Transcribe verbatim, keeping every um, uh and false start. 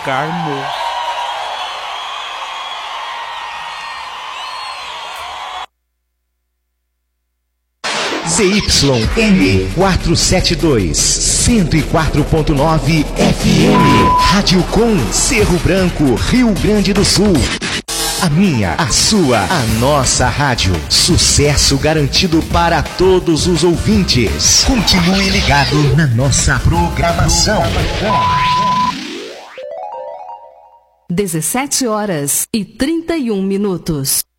Carmo. Z Y M quatrocentos e setenta e dois, cento e quatro ponto nove F M. Rádio Com, Cerro Branco, Rio Grande do Sul. A minha, a sua, a nossa rádio. Sucesso garantido para todos os ouvintes. Continue ligado na nossa programação. dezessete horas e trinta e um minutos.